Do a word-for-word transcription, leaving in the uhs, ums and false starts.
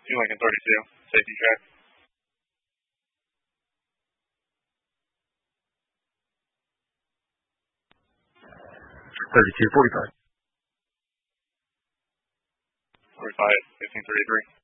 Two Lincoln thirty-two, safety check. thirty-two forty-five. forty-five, fifteen thirty-three.